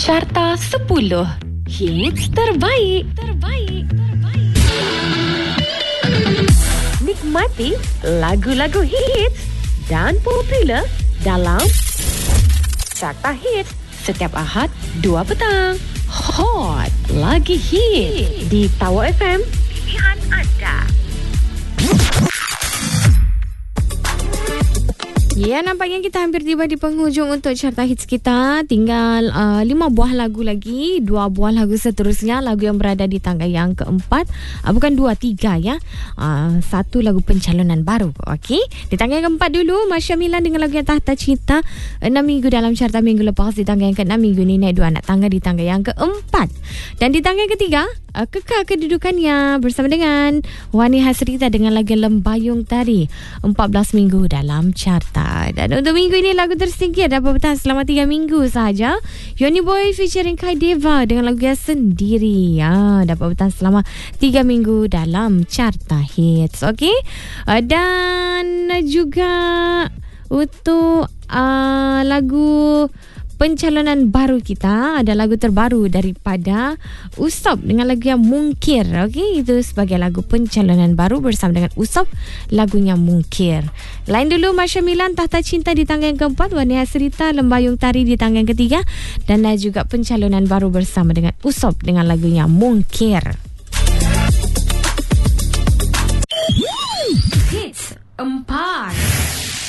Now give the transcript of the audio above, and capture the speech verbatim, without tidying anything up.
Carta sepuluh Hits terbaik. Terbaik. Terbaik. Nikmati lagu-lagu hits dan popular dalam Carta Hits setiap Ahad dua petang. Hot lagi hit di Tower F M. Pilihan anda. Ya, nampaknya kita hampir tiba di penghujung untuk Carta Hits kita. Tinggal uh, lima buah lagu lagi. Dua buah lagu seterusnya. Lagu yang berada di tangga yang keempat. Uh, bukan dua, tiga ya. Uh, satu lagu pencalonan baru. Okey. Di tangga yang keempat dulu, Masya Milan dengan lagu yang Tahta Cinta. Enam minggu dalam carta minggu lepas. Di tangga yang keenam, minggu ini naik dua anak tangga di tangga yang keempat. Dan di tangga yang ketiga, uh, kekal kedudukannya bersama dengan Wani Hasrita dengan lagu Lembayung Tari. empat belas minggu dalam carta. Dan untuk minggu ini lagu tersingkir dapat bertahan selama tiga minggu sahaja. Yoni Boy featuring Kai Deva dengan lagu yang Sendiri. Ya, dapat bertahan selama tiga minggu dalam carta hits. Okey. Uh, dan juga untuk uh, lagu pencalonan baru kita, ada lagu terbaru daripada Usop dengan lagu yang Mungkir. Okey, itu sebagai lagu pencalonan baru bersama dengan Usop, lagunya Mungkir. Lain dulu Masya Milan Tahta Cinta di tangga yang keempat, Wani Hasrita Lembayung Tari di tangga yang ketiga, dan ada juga pencalonan baru bersama dengan Usop dengan lagunya Mungkir. Hits empat.